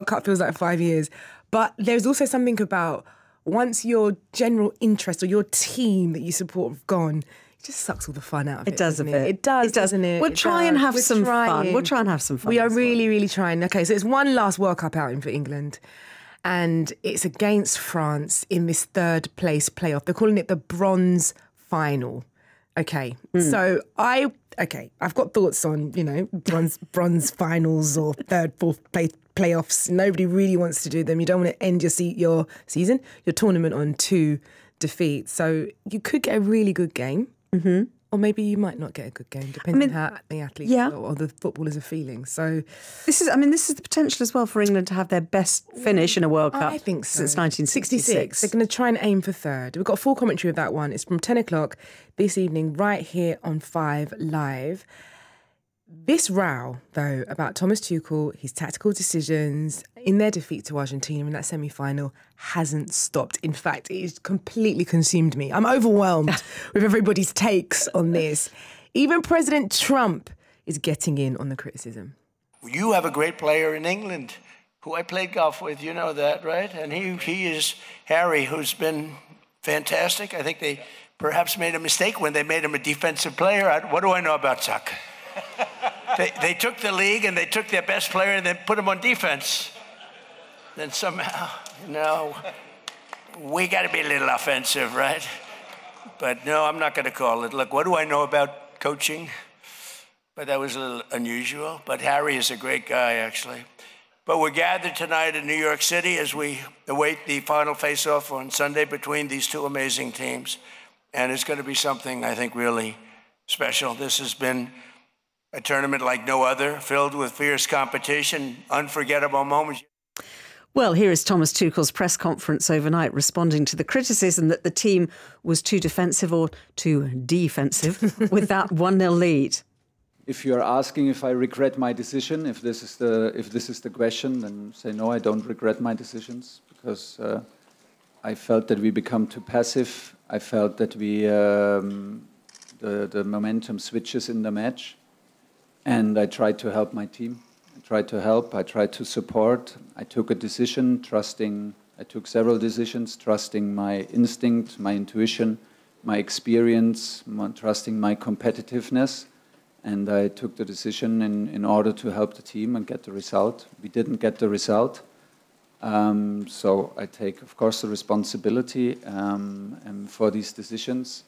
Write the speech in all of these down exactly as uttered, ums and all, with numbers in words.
Cup feels like five years. But there's also something about once your general interest or your team that you support have gone, it just sucks all the fun out of it. It does a doesn't bit. It, it does, It does. doesn't it? We'll It try does. and have We're some trying. fun. We'll try and have some fun. We are as well. really, really trying. Okay, so it's one last World Cup outing for England. And it's against France in this third place playoff. They're calling it the bronze final. Okay, mm. so I, okay, I've got thoughts on, you know, bronze bronze finals or third, fourth play, playoffs. Nobody really wants to do them. You don't want to end your se- your season, your tournament on two defeats. So you could get a really good game. Mm-hmm. Or maybe you might not get a good game, depending I mean, on how the athletes yeah. or the footballers are feeling. So this is, I mean, this is the potential as well for England to have their best finish in a World Cup. I think so. Since nineteen sixty-six. They're going to try and aim for third. We've got full commentary of that one. It's from ten o'clock this evening, right here on Five Live. This row, though, about Thomas Tuchel, his tactical decisions in their defeat to Argentina in that semi-final hasn't stopped. In fact, it's completely consumed me. I'm overwhelmed with everybody's takes on this. Even President Trump is getting in on the criticism. You have a great player in England who I played golf with. You know that, right? And he, he is Harry, who's been fantastic. I think they perhaps made a mistake when they made him a defensive player. I, what do I know about soccer? They, they took the league and they took their best player and then put him on defense. Then somehow, you know, we got to be a little offensive, right? But no, I'm not going to call it. Look, what do I know about coaching? But that was a little unusual. But Harry is a great guy, actually. But we're gathered tonight in New York City as we await the final face-off on Sunday between these two amazing teams. And it's going to be something, I think, really special. This has been a tournament like no other, filled with fierce competition, unforgettable moments. Well, here is Thomas Tuchel's press conference overnight responding to the criticism that the team was too defensive or too defensive with that one nil lead. If you're asking if I regret my decision, if this is the if this is the question, then say no, I don't regret my decisions, because uh, I felt that we become too passive. I felt that we um, the the momentum switches in the match. And I tried to help my team. I tried to help. I tried to support. I took a decision, trusting. I took several decisions, trusting my instinct, my intuition, my experience, my, trusting my competitiveness. And I took the decision in, in order to help the team and get the result. We didn't get the result. Um, so I take, of course, the responsibility um, and for these decisions.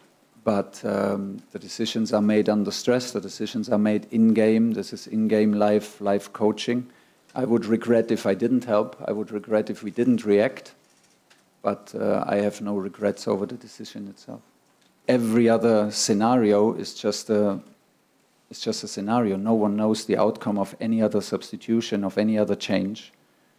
But um, the decisions are made under stress. The decisions are made in-game. This is in-game live, live coaching. I would regret if I didn't help. I would regret if we didn't react. But uh, I have no regrets over the decision itself. Every other scenario is just a, it's just a scenario. No one knows the outcome of any other substitution, of any other change.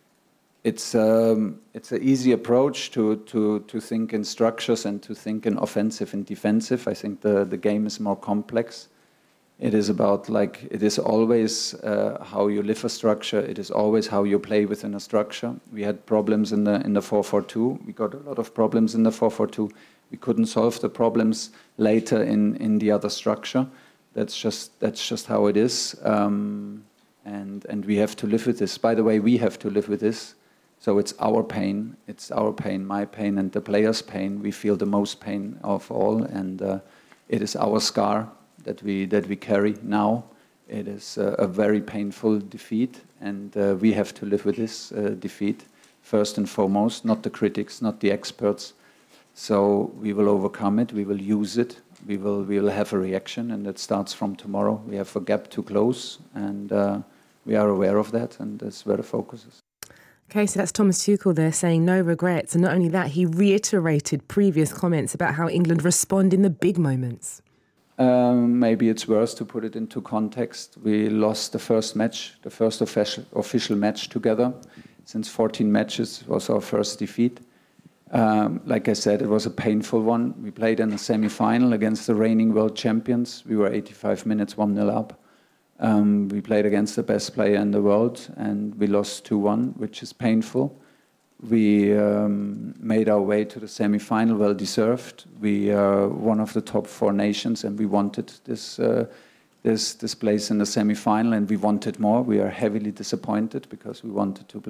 It's um, it's an easy approach to, to, to think in structures and to think in offensive and defensive. I think the, the game is more complex. It is about, like, it is always uh, how you live a structure. It is always how you play within a structure. We had problems in the in the four four two. We got a lot of problems in the four four two. We couldn't solve the problems later in, in the other structure. That's just that's just how it is. Um, and and we have to live with this. By the way, we have to live with this. So it's our pain, it's our pain, my pain, and the players' pain. We feel the most pain of all, and uh, it is our scar that we that we carry now. It is uh, a very painful defeat, and uh, we have to live with this uh, defeat first and foremost. Not the critics, not the experts. So we will overcome it. We will use it. We will we will have a reaction, and it starts from tomorrow. We have a gap to close, and uh, we are aware of that, and that's where the focus is. Okay, so that's Thomas Tuchel there saying no regrets. And not only that, he reiterated previous comments about how England respond in the big moments. Um, maybe it's worse to put it into context. We lost the first match, the first official, official match together. Since fourteen matches, it was our first defeat. Um, like I said, it was a painful one. We played in a semi-final against the reigning world champions. We were eighty-five minutes, one nil up. Um, we played against the best player in the world, and we lost two one, which is painful. We um, made our way to the semi-final, well deserved. We are one of the top four nations, and we wanted this uh, this this place in the semi-final, and we wanted more. We are heavily disappointed because we wanted to play